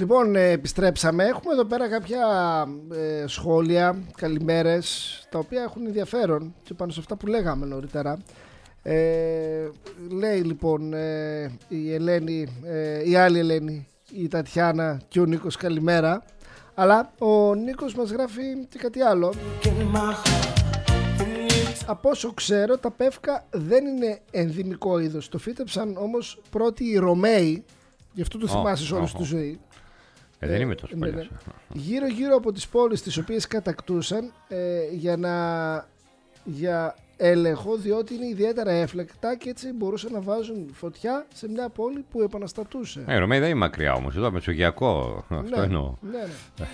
Λοιπόν, επιστρέψαμε. Έχουμε εδώ πέρα κάποια σχόλια, καλημέρες, τα οποία έχουν ενδιαφέρον και πάνω σε αυτά που λέγαμε νωρίτερα. Λέει λοιπόν η Ελένη, η άλλη Ελένη, η Τατιάνα και ο Νίκος καλημέρα. Αλλά ο Νίκος μας γράφει και κάτι άλλο. Από όσο ξέρω, τα πεύκα δεν είναι ενδυμικό είδος. Το φύτεψαν όμως πρώτοι οι Ρωμαίοι. Γι' αυτό το θυμάσαι όλη τη ζωή. Δεν είμαι τόσο παλιός. Γύρω από τις πόλεις τις οποίες κατακτούσαν για έλεγχο, διότι είναι ιδιαίτερα έφλεκτα και έτσι μπορούσαν να βάζουν φωτιά σε μια πόλη που επαναστατούσε. Η Ρωμαίοι δεν είναι μακριά όμως, εδώ μεσογειακό, αυτό εννοώ. Ναι.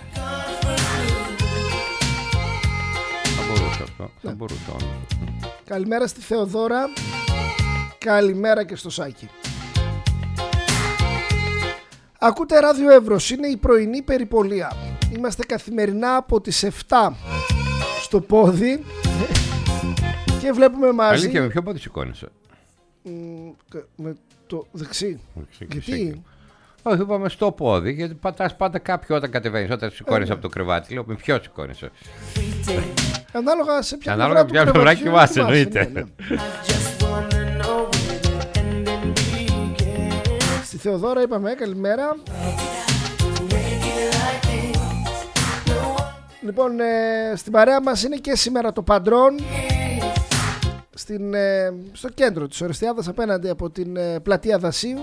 Θα μπορούσε όμως. Καλημέρα στη Θεοδόρα, καλημέρα και στο Σάκη. Ακούτε Ράδιο Εύρος, είναι η πρωινή περιπολία. Είμαστε καθημερινά από τις 7 στο πόδι και βλέπουμε μαζί. Αλήθεια, με ποιο πόδι σηκώνεσαι? Με το δεξί. Γιατί? Όχι, είπαμε στο πόδι, γιατί πατάς πάντα κάποιο όταν κατεβαίνεις, όταν σηκώνεσαι από το κρεβάτι. Λέω, με ποιο σηκώνεσαι? Ανάλογα σε ποια πλευρά κοιμάσαι, εννοείται. Στη Θεοδόρα είπαμε καλημέρα. Λοιπόν, στην παρέα μας είναι και σήμερα το Παντρόν, στο κέντρο της Ορεστιάδας, απέναντι από την πλατεία Δασίου.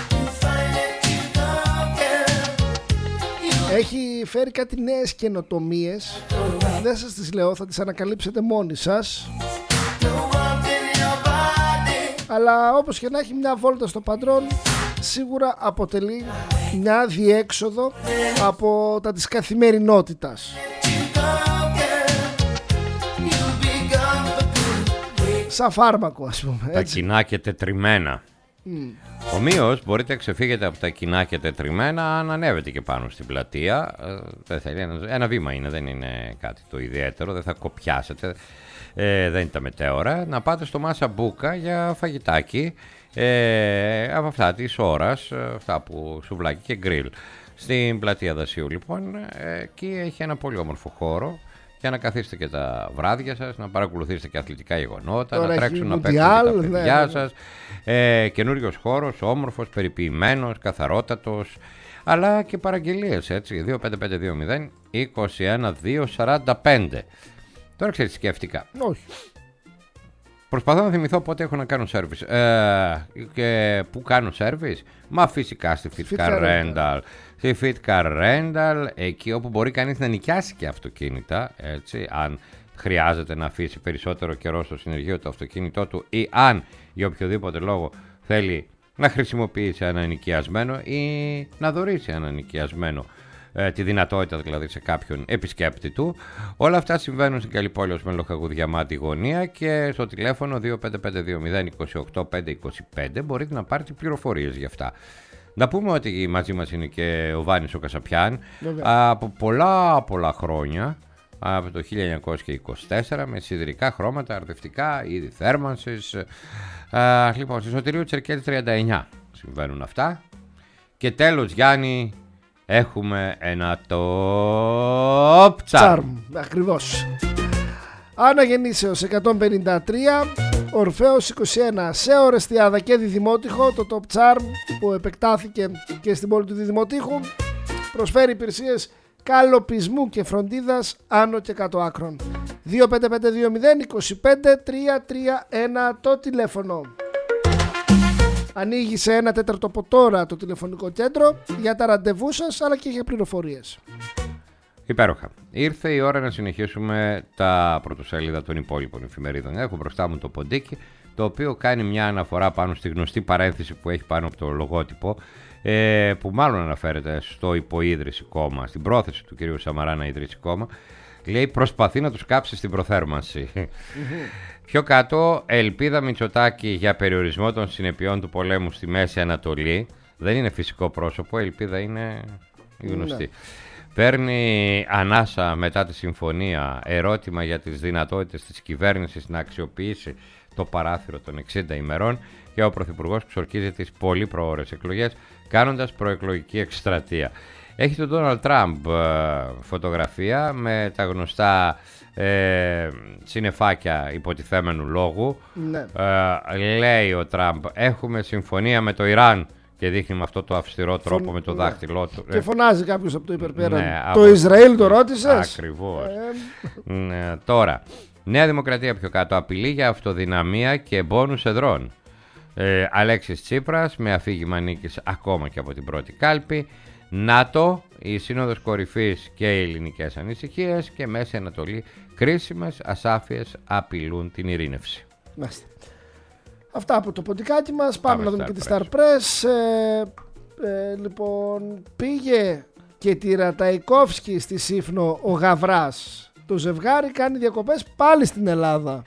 Έχει φέρει κάτι νέες καινοτομίες. Δεν σας τις λέω, θα τις ανακαλύψετε μόνοι σας. Αλλά όπως και να έχει, μια βόλτα στο Παντρόν σίγουρα αποτελεί μια διέξοδο από τα της καθημερινότητας. Σαν φάρμακο, ας πούμε. Τα κοινά και τετριμμένα. Ομοίως μπορείτε να ξεφύγετε από τα κοινά και τετριμμένα αν ανέβετε και πάνω στην πλατεία. Δεν θέλει, ένα βήμα είναι, δεν είναι κάτι το ιδιαίτερο, δεν θα κοπιάσετε, δεν είναι τα μετέωρα. Να πάτε στο Μάσα Μπούκα για φαγητάκι, από αυτά της ώρας, αυτά που σουβλάκι και γκριλ. Στην πλατεία Δασίου λοιπόν, εκεί έχει ένα πολύ όμορφο χώρο για να καθίσετε και τα βράδια σας, να παρακολουθήσετε και αθλητικά γεγονότα, να τρέξουν να παίξουν και τα παιδιά σας. Καινούριος χώρος, όμορφος, περιποιημένος, καθαρότατος, αλλά και παραγγελίες, έτσι, 25520-21245. Τώρα ξέρεις, σκέφτηκα. Όχι. Προσπαθώ να θυμηθώ πότε έχω να κάνω service. Και πού κάνω service? Μα φυσικά στη Fitcar Rental. Στη Fitcar Rental, εκεί όπου μπορεί κανείς να νοικιάσει και αυτοκίνητα, έτσι, αν χρειάζεται να αφήσει περισσότερο καιρό στο συνεργείο το αυτοκίνητό του ή αν για οποιοδήποτε λόγο θέλει να χρησιμοποιήσει ένα νοικιασμένο ή να δωρήσει ένα νοικιασμένο, τη δυνατότητα δηλαδή σε κάποιον επισκέπτη του. Όλα αυτά συμβαίνουν στην Καλυπόλεως με Λοχαγουδιαμάτη γωνία και στο τηλέφωνο 25520-28525 μπορείτε να πάρετε πληροφορίες γι' αυτά. Να πούμε ότι μαζί μας είναι και ο Βάνης ο Κασαπιάν. Από πολλά χρόνια, από το 1924, με σιδηρικά χρώματα, αρδευτικά, είδη θέρμανσης. Λοιπόν, στη Σωτηρίου Τσερκέλη 39 συμβαίνουν αυτά. Και τέλος, Γιάννη, έχουμε ένα top charm. Ακριβώς. Άννα Γεννήσεως 153, Ορφέως 21, σε Ορεστιάδα και Διδημότυχο. Το top charm που επεκτάθηκε και στην πόλη του Διδημοτύχου προσφέρει υπηρεσίες καλοπισμού και φροντίδας άνω και κάτω άκρων. 25520-25-331 το τηλέφωνο. Ανοίγει σε 1 τέταρτο από τώρα το τηλεφωνικό κέντρο για τα ραντεβού σας, αλλά και για πληροφορίες. Υπέροχα. Ήρθε η ώρα να συνεχίσουμε τα πρωτοσέλιδα των υπόλοιπων εφημερίδων. Έχω μπροστά μου το ποντίκι, το οποίο κάνει μια αναφορά πάνω στη γνωστή παρένθεση που έχει πάνω από το λογότυπο, που μάλλον αναφέρεται στο υποίδρυση κόμμα, στην πρόθεση του κυρίου Σαμαρά να ιδρύσει κόμμα. Λέει, προσπαθεί να τους κάψει στην προθέρμανση. Πιο κάτω, ελπίδα Μητσοτάκη για περιορισμό των συνεπειών του πολέμου στη Μέση Ανατολή. Δεν είναι φυσικό πρόσωπο, ελπίδα είναι γνωστή. Παίρνει ανάσα μετά τη συμφωνία, ερώτημα για τις δυνατότητες της κυβέρνησης να αξιοποιήσει το παράθυρο των 60 ημερών και ο Πρωθυπουργός ξορκίζει τις πολύ προώρες εκλογές κάνοντας προεκλογική εκστρατεία. Έχει τον Ντόναλντ Τραμπ φωτογραφία με τα γνωστά συννεφάκια υποτιθέμενου λόγου. Ναι. Λέει ο Τραμπ, έχουμε συμφωνία με το Ιράν, και δείχνει με αυτό το αυστηρό τρόπο με το δάχτυλό του. Και φωνάζει κάποιος από το υπερπέραν. Ναι, το Ισραήλ το ρώτησες? Ακριβώς. Ναι, τώρα, Νέα Δημοκρατία πιο κάτω, απειλή για αυτοδυναμία και μπόνους εδρών. Αλέξης Τσίπρας με αφήγημα νίκης ακόμα και από την πρώτη κάλπη. ΝΑΤΟ, η Σύνοδος Κορυφής και οι ελληνικές ανησυχίες, και Μέση Ανατολή, κρίσιμες ασάφειες απειλούν την ειρήνευση. Μάλιστα. Αυτά από το ποντικάκι μας. Πάμε να δούμε και τη Star Press. Λοιπόν, πήγε και τη Ραταϊκόφσκι στη Σύφνο ο Γαβράς. Το ζευγάρι κάνει διακοπές πάλι στην Ελλάδα.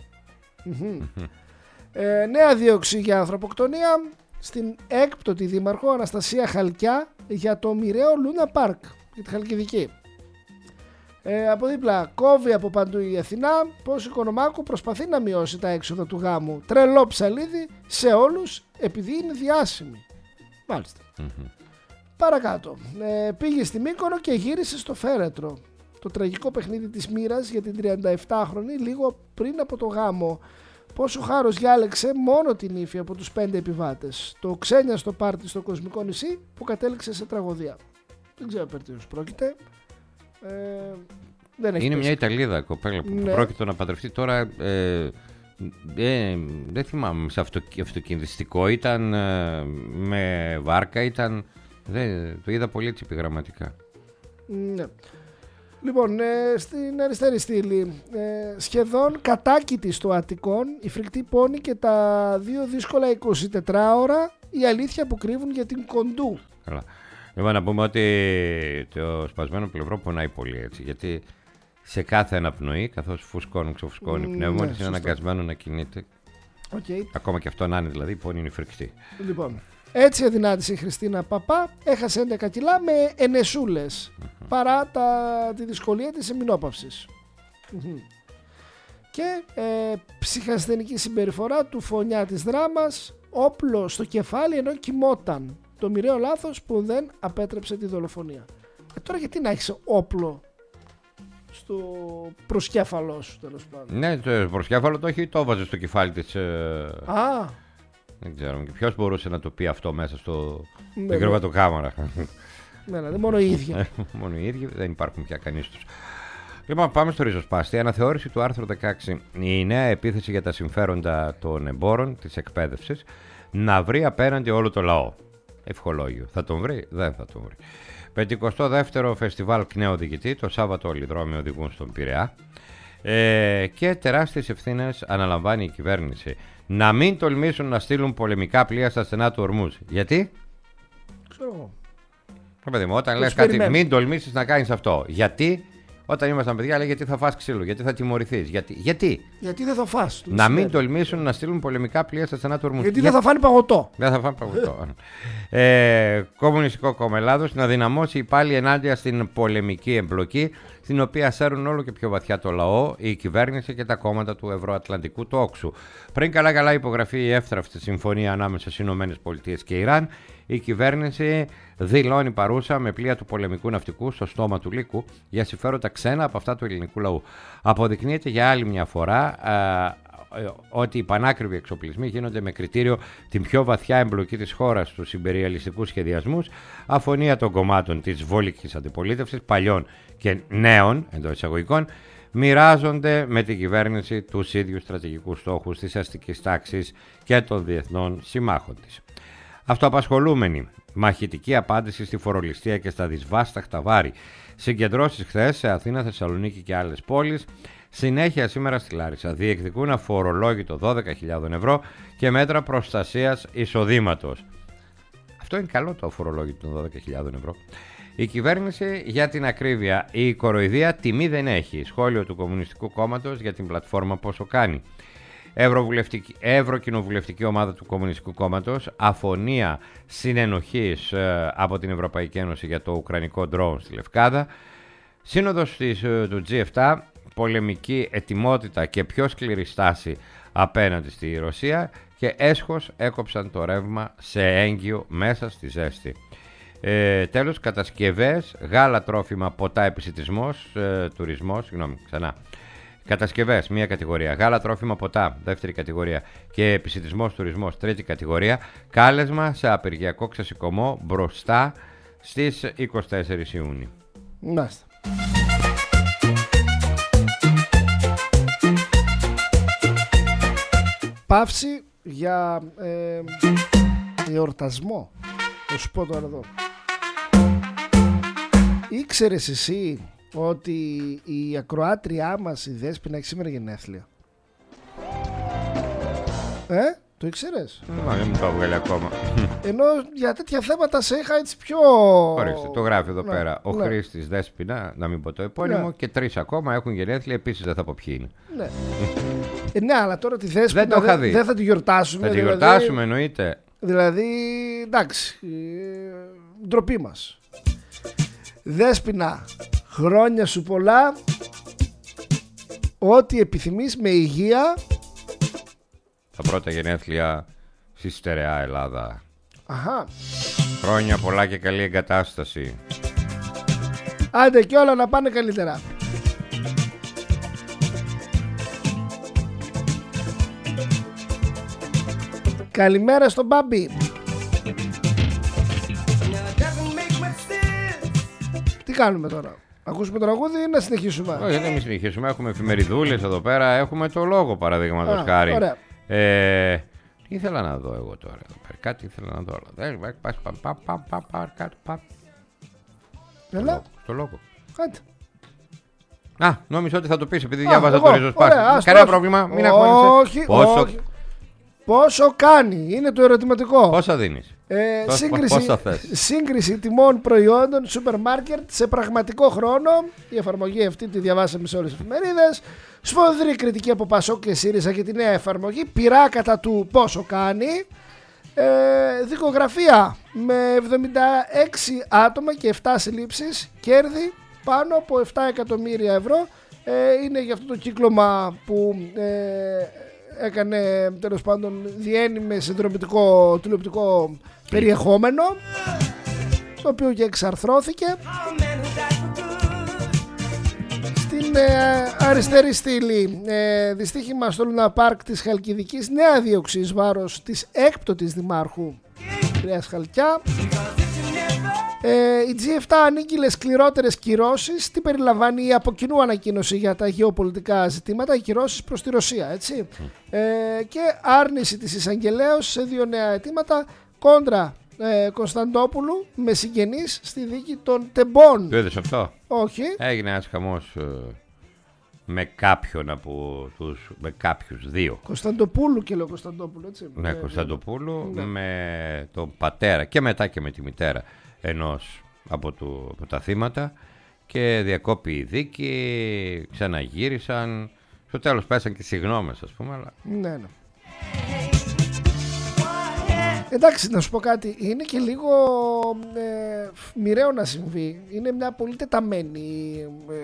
Νέα δίωξη για ανθρωποκτονία στην έκπτωτη δήμαρχο Αναστασία Χαλκιά για το μοιραίο Λούνα Πάρκ, για τη Χαλκιδική. Από δίπλα κόβει από παντού η Αθηνά πως η Οικονομάκου προσπαθεί να μειώσει τα έξοδα του γάμου. Τρελό ψαλίδι σε όλους επειδή είναι διάσημοι. Μάλιστα. Παρακάτω. Πήγε στη Μύκονο και γύρισε στο Φέρετρο. Το τραγικό παιχνίδι της μοίρας για την 37χρονη λίγο πριν από το γάμο. Πόσο χάρος διάλεξε μόνο την ύφη από τους 5 επιβάτες. Το ξένιαστο πάρτι στο κοσμικό νησί που κατέληξε σε τραγωδία. Δεν ξέρω περί τίνος πρόκειται. Δεν έχει είναι πέσει. Μια Ιταλίδα κοπέλα που πρόκειται να παντρευτεί τώρα. Δεν θυμάμαι, σε αυτοκινηστικό ήταν, με βάρκα ήταν. Το είδα πολύ έτσι επιγραμματικά. Ναι. Λοιπόν, στην αριστερή στήλη, σχεδόν κατάκητη στο Αττικόν, η φρικτή πόνη και τα δύο δύσκολα 24 ώρα, η αλήθεια που κρύβουν για την Κοντού. Καλά. Λοιπόν, να πούμε ότι το σπασμένο πλευρό πονάει πολύ έτσι, γιατί σε κάθε αναπνοή, καθώς φουσκώνουν, ξεφουσκώνουν οι πνεύμονες, είναι αναγκασμένο να κινείται. Okay. Ακόμα και αυτό να είναι, δηλαδή, η πόνη είναι φρικτή. Λοιπόν, έτσι αδυνάτησε η Χριστίνα Παπά, έχασε 11 κιλά με ενεσούλες, παρά τη δυσκολία της εμεινόπαυσης. Και ψυχασθενική συμπεριφορά του φωνιά της δράμας, όπλο στο κεφάλι ενώ κοιμόταν. Το μοιραίο λάθος που δεν απέτρεψε τη δολοφονία. Τώρα γιατί να έχεις όπλο στο προσκέφαλό σου, τέλος πάντων? Ναι, το προσκέφαλο το έχει, το βάζει στο κεφάλι της. Δεν ξέρω, και ποιος μπορούσε να το πει αυτό μέσα στο κρεβατοκάμαρα. Ναι, μόνο οι ίδιοι. Μόνο οι ίδιοι, δεν υπάρχουν πια κανείς τους. Λοιπόν, πάμε στο ριζοσπάστη. Αναθεώρηση του άρθρου 16. Η νέα επίθεση για τα συμφέροντα των εμπόρων, της εκπαίδευσης, να βρει απέναντι όλο το λαό. Ευχολόγιο. Θα τον βρει? Δεν θα τον βρει. 52ο φεστιβάλ Κνέο Διοικητή. Το Σάββατο όλοι οι δρόμοι οδηγούν στον Πειραιά. Και τεράστιες ευθύνες αναλαμβάνει η κυβέρνηση. Να μην τολμήσουν να στείλουν πολεμικά πλοία στα στενά του Ορμούζ. Γιατί? Ξέρω εγώ. Παιδί μου, όταν λες κάτι, μην τολμήσεις να κάνεις αυτό. Γιατί? Όταν ήμασταν παιδιά, λέει γιατί θα φας ξύλο, γιατί θα τιμωρηθείς. Γιατί δεν θα φας. Να μην τολμήσουν να στείλουν πολεμικά πλοία στα στενά του Ορμούζ. Γιατί δεν θα φάνε παγωτό. Δεν θα φάνε παγωτό. Κομμουνιστικό Κόμμα Ελλάδος να δυναμώσει πάλι ενάντια στην πολεμική εμπλοκή, στην οποία σέρουν όλο και πιο βαθιά το λαό, η κυβέρνηση και τα κόμματα του Ευρωατλαντικού τόξου. Πριν καλά υπογραφεί η εύθραυστη συμφωνία ανάμεσα στις ΗΠΑ και Ιράν, η κυβέρνηση δηλώνει παρούσα με πλοία του πολεμικού ναυτικού στο στόμα του λύκου για συμφέροντα ξένα από αυτά του ελληνικού λαού. Αποδεικνύεται για άλλη μια φορά ότι οι πανάκριβοι εξοπλισμοί γίνονται με κριτήριο την πιο βαθιά εμπλοκή της χώρας στους ιμπεριαλιστικούς σχεδιασμούς, αφωνία των κομμάτων της βόλικης αντιπολίτευσης, παλιών και νέων εντός εισαγωγικών, μοιράζονται με την κυβέρνηση τους ίδιους στρατηγικούς στόχους της αστικής τάξης και των διεθνών συμμάχων της. Αυτοαπασχολούμενοι, μαχητική απάντηση στη φορολιστία και στα δυσβάσταχτα βάρη. Συγκεντρώσεις χθες σε Αθήνα, Θεσσαλονίκη και άλλες πόλεις. Συνέχεια σήμερα στη Λάρισα. Διεκδικούν αφορολόγητο 12.000 ευρώ και μέτρα προστασίας εισοδήματος. Αυτό είναι καλό, το αφορολόγητο των 12.000 ευρώ. Η κυβέρνηση, για την ακρίβεια, η κοροϊδία τιμή δεν έχει. Σχόλιο του Κομμουνιστικού Κόμματος για την πλατφόρμα Πόσο Κάνει. Ευρωκοινοβουλευτική ομάδα του Κομμουνιστικού Κόμματος, αφωνία συνενοχής από την Ευρωπαϊκή Ένωση για το ουκρανικό ντρόουν στη Λευκάδα. Σύνοδος του G7, πολεμική ετοιμότητα και πιο σκληρή στάση απέναντι στη Ρωσία, και έσχος έκοψαν το ρεύμα σε έγκυο μέσα στη ζέστη. Τέλος, κατασκευές, γάλα, τρόφιμα, ποτά, επισιτισμός, τουρισμός, ξανά. Κατασκευές, μία κατηγορία. Γάλα, τρόφιμα, ποτά, δεύτερη κατηγορία. Και επισιτισμός, τουρισμός, τρίτη κατηγορία. Κάλεσμα σε απεργιακό ξεσηκωμό μπροστά στις 24 Ιούνιου. Μάλιστα. Παύση για εορτασμό. Θα σου πω τώρα εδώ. Ήξερες εσύ ότι η ακροάτριά μας η Δέσποινα έχει σήμερα γενέθλια? Το ήξερες? Δεν μου το έβγαλε ακόμα. Ενώ για τέτοια θέματα σε είχα έτσι πιο... Ορίστε, το γράφει εδώ πέρα. Ο Χρήστης, Δέσποινα, να μην πω το επώνυμο, και 3 ακόμα έχουν γενέθλια. Επίσης δεν θα πω ποιοι είναι. Ναι, αλλά τώρα τη Δέσποινα δεν θα τη γιορτάσουμε. Θα τη γιορτάσουμε, εννοείται. Δηλαδή, εντάξει, ντροπή μας. Δέσποινα, χρόνια σου πολλά. Ό,τι επιθυμείς, με υγεία. Τα πρώτα γενέθλια στη στερεά Ελλάδα. Αχα. Χρόνια πολλά και καλή εγκατάσταση. Άντε κι όλα να πάνε καλύτερα. Καλημέρα στον Μπάμπη. Τι κάνουμε τώρα? Ακούσουμε το τραγούδι ή να συνεχίσουμε? Όχι, δεν συνεχίσουμε. Έχουμε εφημεριδούλες εδώ πέρα. Έχουμε το λόγο, παραδείγματος χάρη. Ωραία. Τι ήθελα να δω εγώ τώρα? Κάτι ήθελα να δω. Έλα. Το λόγο. Κάτι. Νόμιζα ότι θα το πεις επειδή διάβαζα το ριζοσπάστη. Κανένα πρόβλημα, μην αγχώνεσαι. Όχι. Πόσο κάνει? Είναι το ερωτηματικό. Πόσα δίνεις? Σύγκριση τιμών προϊόντων σούπερ μάρκετ σε πραγματικό χρόνο. Η εφαρμογή αυτή τη διαβάσαμε σε όλες τις εφημερίδες. Σφοδρή κριτική από Πασόκ και ΣΥΡΙΖΑ για τη νέα εφαρμογή. Πειράκατα του πόσο κάνει. Δικογραφία με 76 άτομα και 7 συλλήψεις. Κέρδη πάνω από 7 εκατομμύρια ευρώ. Είναι για αυτό το κύκλωμα που έκανε, τέλος πάντων, διένυμε συνδρομητικό τηλεοπτικό περιεχόμενο, το οποίο και εξαρθρώθηκε. Στην αριστερή στήλη, δυστύχημα στο Λούνα Πάρκ της Χαλκιδικής, νέα δίωξη εις βάρος της έκπτωτης δημάρχου Κρέας Χαλκιά. Η G7 ανήγγειλε σκληρότερες κυρώσεις. Τι περιλαμβάνει η από κοινού ανακοίνωση για τα γεωπολιτικά ζητήματα, οι κυρώσεις προς τη Ρωσία, έτσι. Και άρνηση της εισαγγελέως σε 2 νέα αιτήματα κόντρα Κωνσταντόπουλου με συγγενείς στη δίκη των Τεμπών. Το είδες αυτό? Όχι. Έγινε ένας χαμός με κάποιον με κάποιους 2. Κωνσταντοπούλου και λέω Κωνσταντόπουλου, έτσι. Ναι, Κωνσταντοπούλου με τον πατέρα και μετά και με τη μητέρα ενός από τα θύματα, και διακόπη η δίκη, ξαναγύρισαν, στο τέλος πέσαν και συγγνώμες, ας πούμε, αλλά... Ναι. Εντάξει, να σου πω κάτι, είναι και λίγο μοιραίο να συμβεί. Είναι μια πολύ τεταμένη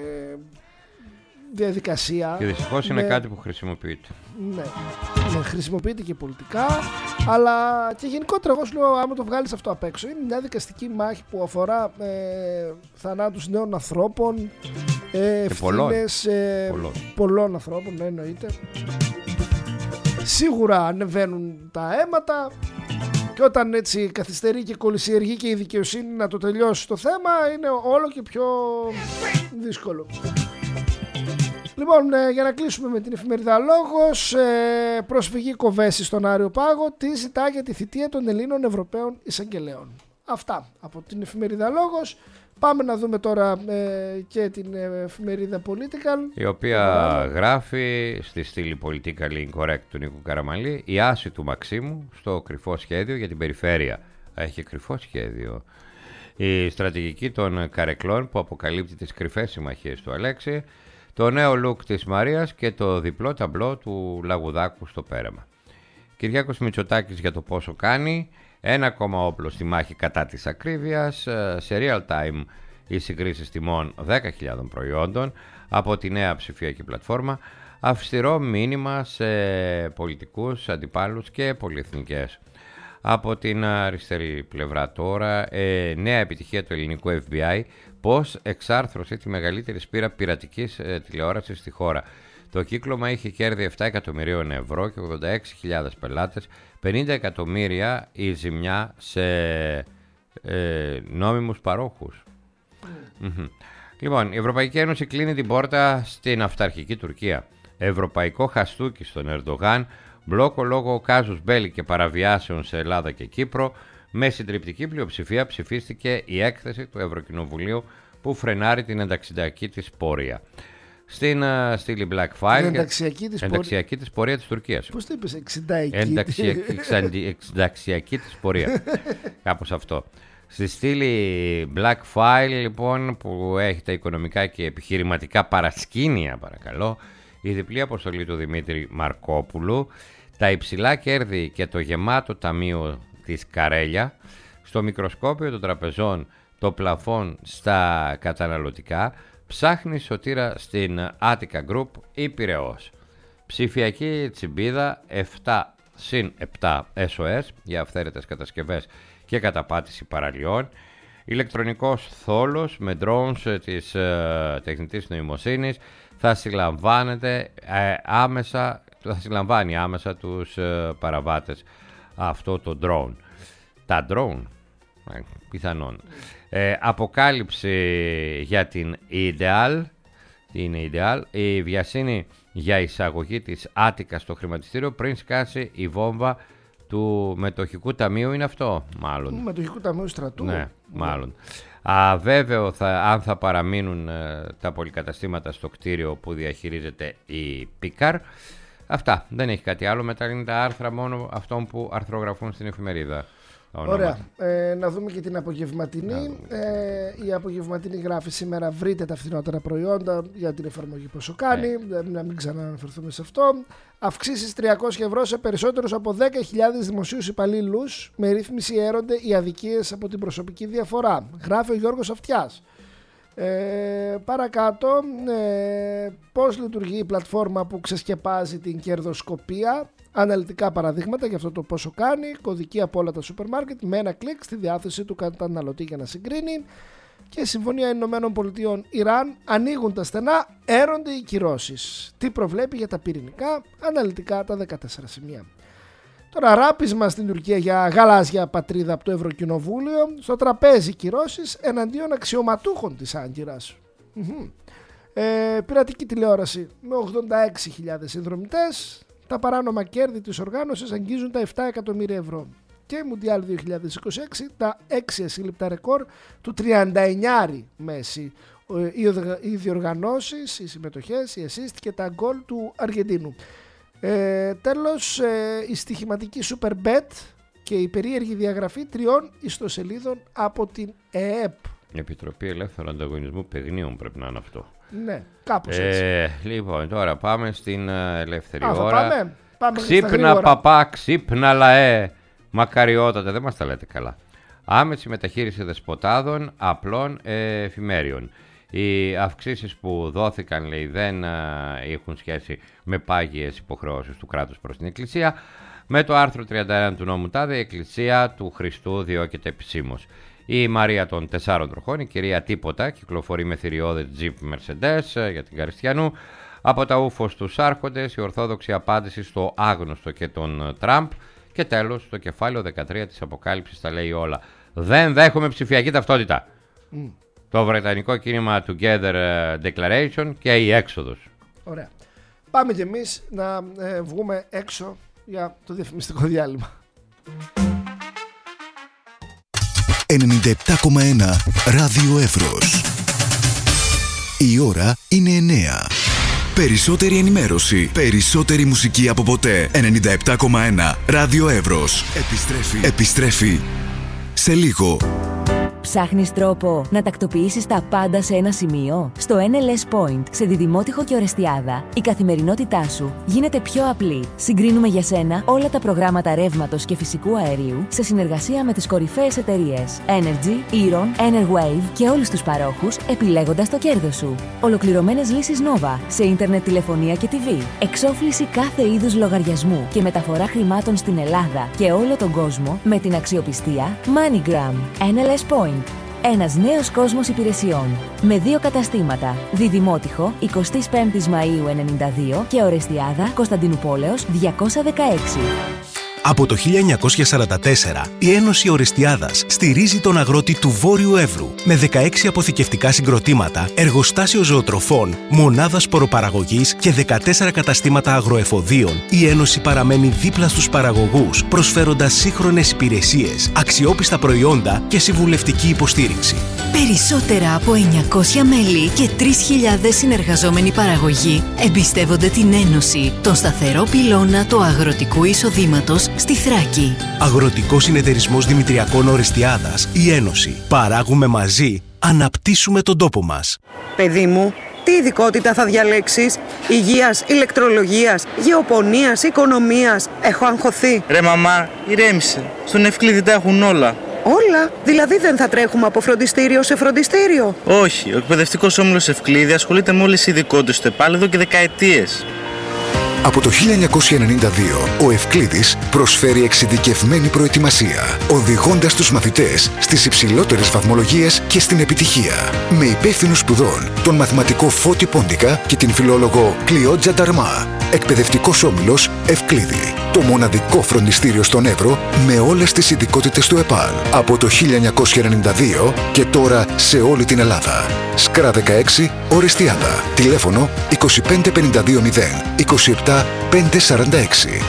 διαδικασία. Και δυστυχώς είναι κάτι που χρησιμοποιείται. Ναι, χρησιμοποιείται και πολιτικά, αλλά και γενικότερα, εγώ σου λέω, άμα το βγάλεις αυτό απ' έξω, είναι μια δικαστική μάχη που αφορά θανάτους νέων ανθρώπων, ευθύνες πολλών ανθρώπων, ναι, εννοείται. Σίγουρα ανεβαίνουν τα αίματα, και όταν έτσι καθυστερεί και κολυσιεργεί και η δικαιοσύνη να το τελειώσει το θέμα, είναι όλο και πιο δύσκολο. Λοιπόν, για να κλείσουμε με την εφημερίδα Λόγος, προσφυγή Κοβέση στον Άριο Πάγο, τι ζητά για τη θητεία των Ελλήνων Ευρωπαίων Εισαγγελέων. Αυτά από την εφημερίδα Λόγος. Πάμε να δούμε τώρα και την εφημερίδα Political, η οποία γράφει στη στήλη Politically Incorrect του Νίκου Καραμανλή η άση του Μαξίμου στο κρυφό σχέδιο για την περιφέρεια. Έχει κρυφό σχέδιο. Η στρατηγική των καρεκλών που αποκαλύπτει τις κρυφές συμμαχίες του Αλέξη, το νέο look της Μαρίας και το διπλό ταμπλό του Λαγουδάκου στο πέραμα. Κυριάκος Μητσοτάκης για το πόσο κάνει, ένα ακόμα όπλο στη μάχη κατά της ακρίβειας, σε real time οι συγκρίσεις τιμών 10.000 προϊόντων από τη νέα ψηφιακή πλατφόρμα, αυστηρό μήνυμα σε πολιτικούς, αντιπάλους και πολυεθνικές. Από την αριστερή πλευρά τώρα, νέα επιτυχία του ελληνικού FBI, πώς εξάρθρωσε τη μεγαλύτερη σπήρα πειρατικής τηλεόρασης στη χώρα. Το κύκλωμα είχε κέρδη 7 εκατομμυρίων ευρώ και 86.000 πελάτες, 50 εκατομμύρια η ζημιά σε νόμιμους παρόχους. Λοιπόν, η Ευρωπαϊκή Ένωση κλείνει την πόρτα στην αυταρχική Τουρκία. Ευρωπαϊκό χαστούκι στον Ερντογάν, μπλόκο λόγω κάζους μπέλι και παραβιάσεων σε Ελλάδα και Κύπρο. Με συντριπτική πλειοψηφία ψηφίστηκε η έκθεση του Ευρωκοινοβουλίου που φρενάρει την ενταξιακή της πορεία. Στην στήλη Black File. Ενταξιακή της πορεία της Τουρκίας. Πώς το είπες, ενταξιακή της πορεία. Κάπως αυτό. Στη στήλη Black File, λοιπόν, που έχει τα οικονομικά και επιχειρηματικά παρασκήνια, παρακαλώ, η διπλή αποστολή του Δημήτρη Μαρκόπουλου, τα υψηλά κέρδη και το γεμάτο ταμείο της Καρέλια, στο μικροσκόπιο των τραπεζών, το πλαφόν στα καταναλωτικά, ψάχνει σωτήρα στην Attica Group ή Πειραιώς. Ψηφιακή τσιμπίδα 7/7 SOS για αυθαίρετες κατασκευές και καταπάτηση παραλιών. Ηλεκτρονικός θόλος με drones της τεχνητής νοημοσύνης θα συλλαμβάνει άμεσα τους παραβάτες αυτό το drone. Τα drone, πιθανόν. Αποκάλυψη για την Ideal. Είναι Ideal. Η βιασύνη για εισαγωγή της Attica στο χρηματιστήριο πριν σκάσει η βόμβα του μετοχικού ταμείου, είναι αυτό μάλλον. Του μετοχικού ταμείου στρατού. Ναι, μάλλον. Αβέβαιο αν θα παραμείνουν τα πολυκαταστήματα στο κτίριο που διαχειρίζεται η Πίκαρ. Αυτά, δεν έχει κάτι άλλο. Μετά είναι τα άρθρα μόνο αυτών που αρθρογραφούν στην εφημερίδα. Ωραία. Να δούμε και την απογευματινή. Η απογευματινή γράφει σήμερα: βρείτε τα φθηνότερα προϊόντα για την εφαρμογή πόσο κάνει. Να μην ξανααναφερθούμε σε αυτό. Αυξήσεις 300 ευρώ σε περισσότερους από 10.000 δημοσίους υπαλλήλους. Με ρύθμιση έρονται οι αδικίες από την προσωπική διαφορά. Γράφει ο Γιώργος Αυτιάς. Παρακάτω, πώς λειτουργεί η πλατφόρμα που ξεσκεπάζει την κερδοσκοπία. Αναλυτικά παραδείγματα για αυτό το πόσο κάνει. Κωδική από όλα τα σούπερ μάρκετ με ένα κλικ στη διάθεση του καταναλωτή για να συγκρίνει. Και Συμφωνία Ηνωμένων Πολιτειών Ιράν, ανοίγουν τα στενά, έρονται οι κυρώσεις. Τι προβλέπει για τα πυρηνικά, αναλυτικά τα 14 σημεία. Τώρα, ράπισμα στην Τουρκία για γαλάζια πατρίδα από το Ευρωκοινοβούλιο. Στο τραπέζι κυρώσεις εναντίον αξιωματούχων της Άγκυρας. Πειρατική τηλεόραση με 86.000 συνδρομητές. Τα παράνομα κέρδη της οργάνωσης αγγίζουν τα 7 εκατομμύρια ευρώ. Και Μουντιάλ 2026, τα 6 ασύλληπτα ρεκόρ του 39 Μέση. Οι διοργανώσεις, οι συμμετοχές, οι assist και τα γκολ του Αργεντίνου. Τέλος, η στοιχηματική Super Bet και η περίεργη διαγραφή 3 ιστοσελίδων από την ΕΕΠ. Επιτροπή Ελεύθερου Ανταγωνισμού Παιγνίων πρέπει να είναι αυτό. Ναι, κάπως έτσι. Λοιπόν, τώρα πάμε στην ελεύθερη ώρα. Πάμε ξύπνα παπά, ξύπνα λαέ. Μακαριότατα, δεν μας τα λέτε καλά. Άμεση μεταχείριση δεσποτάδων, απλών εφημέριων. Οι αυξήσεις που δόθηκαν, λέει, δεν έχουν σχέση με πάγιες υποχρεώσεις του κράτους προς την Εκκλησία. Με το άρθρο 31 του νόμου ΤΑΔΕ, η Εκκλησία του Χριστού διώκεται επισήμως. Η Μαρία των 4 τροχών, η κυρία Τίποτα, κυκλοφορεί με θηριώδη Jeep Mercedes για την Καριστιανού. Από τα ούφος τους άρχοντες, η ορθόδοξη απάντηση στο άγνωστο και τον Τραμπ. Και τέλος, το κεφάλαιο 13 της Αποκάλυψης τα λέει όλα. Δεν δέχομαι ψηφιακή ταυτότητα. Το βρετανικό κίνημα Together Declaration και η έξοδος. Ωραία. Πάμε κι εμείς να βγούμε έξω για το διαφημιστικό διάλειμμα. 97,1 Ράδιο Εύρος. Η ώρα είναι 9. Περισσότερη ενημέρωση, περισσότερη μουσική από ποτέ. 97,1 Ράδιο Εύρος. Επιστρέφει σε λίγο. Ψάχνεις τρόπο να τακτοποιήσεις τα πάντα σε ένα σημείο? Στο NLS Point, σε Διδημότυχο και Ορεστιάδα, η καθημερινότητά σου γίνεται πιο απλή. Συγκρίνουμε για σένα όλα τα προγράμματα ρεύματος και φυσικού αερίου σε συνεργασία με τις κορυφαίες εταιρείες Energy, Eron, Enerwave και όλους τους παρόχους, επιλέγοντας το κέρδος σου. Ολοκληρωμένες λύσεις Nova σε ίντερνετ, τηλεφωνία και TV. Εξόφληση κάθε είδους λογαριασμού και μεταφορά χρημάτων στην Ελλάδα και όλο τον κόσμο με την αξιοπιστία MoneyGram. NLS Point. Ένας νέος κόσμος υπηρεσιών. Με 2 καταστήματα. Διδημότυχο, 25 Μαΐου 92 και Ορεστιάδα, Κωνσταντινουπόλεως 216. Από το 1944, η Ένωση Ορεστιάδας στηρίζει τον αγρότη του Βόρειου Εύρου με 16 αποθηκευτικά συγκροτήματα, εργοστάσιο ζωοτροφών, μονάδα σποροπαραγωγής και 14 καταστήματα αγροεφοδίων. Η Ένωση παραμένει δίπλα στους παραγωγούς, προσφέροντας σύγχρονες υπηρεσίες, αξιόπιστα προϊόντα και συμβουλευτική υποστήριξη. Περισσότερα από 900 μέλη και 3.000 συνεργαζόμενοι παραγωγοί εμπιστεύονται την Ένωση, τον σταθερό πυλώνα του αγροτικού εισοδήματος στη Θράκη. Αγροτικός Συνεταιρισμός Δημητριακών Ορεστιάδας, η Ένωση. Παράγουμε μαζί, αναπτύσσουμε τον τόπο μας. Παιδί μου, τι ειδικότητα θα διαλέξεις? Υγείας, ηλεκτρολογίας, γεωπονίας, οικονομίας? Έχω αγχωθεί. Ρε μαμά, ηρέμησε. Στον Ευκλήδη τα έχουν όλα. Όλα? Δηλαδή δεν θα τρέχουμε από φροντιστήριο σε φροντιστήριο? Όχι, ο εκπαιδευτικός όμιλος Ευκλήδη ασχολείται με όλες τις ειδικότητες του ΕΠΑΛ εδώ και δεκαετίες. Από το 1992, ο Ευκλήδης προσφέρει εξειδικευμένη προετοιμασία, οδηγώντας τους μαθητές στις υψηλότερες βαθμολογίες και στην επιτυχία. Με υπεύθυνους σπουδών, τον μαθηματικό Φώτη Πόντικα και την φιλόλογο Κλειότζα Νταρμά. Εκπαιδευτικός όμιλος Ευκλήδη. Το μοναδικό φροντιστήριο στον Εύρο με όλες τις ειδικότητες του ΕΠΑΛ. Από το 1992 και τώρα σε όλη την Ελλάδα. Σκρά 16, Ορεστιάδα. Τηλέφωνο 25520 27 546.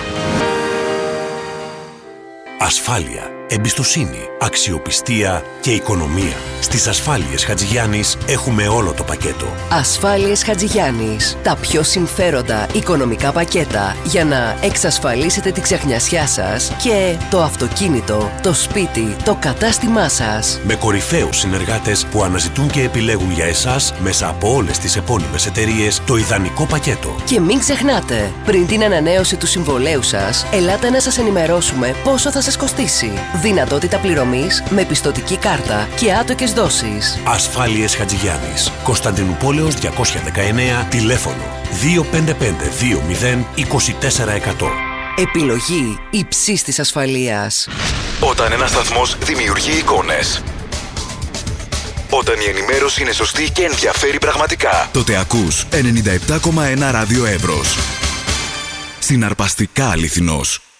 Ασφάλεια, εμπιστοσύνη, αξιοπιστία και οικονομία. Στις Ασφάλειες Χατζηγιάννης έχουμε όλο το πακέτο. Ασφάλειες Χατζηγιάννης. Τα πιο συμφέροντα οικονομικά πακέτα για να εξασφαλίσετε τη ξεχνιασιά σας και το αυτοκίνητο, το σπίτι, το κατάστημά σας. Με κορυφαίους συνεργάτες που αναζητούν και επιλέγουν για εσάς μέσα από όλες τις επώνυμες εταιρείες το ιδανικό πακέτο. Και μην ξεχνάτε, πριν την ανανέωση του συμβολέου σας, ελάτε να σας ενημερώσουμε πόσο θα σας κοστίσει. Δυνατότητα πληρωμής με πιστωτική κάρτα και άτοκες δόσεις. Ασφάλειες Χατζηγιάννης. Κωνσταντινουπόλεως 219, τηλέφωνο 25520 2400. Επιλογή υψής της ασφαλείας. Όταν ένας σταθμός δημιουργεί εικόνες, όταν η ενημέρωση είναι σωστή και ενδιαφέρει πραγματικά, τότε ακούς 97,1 Ράδιο Εύρος. Συναρπαστικά αληθινός.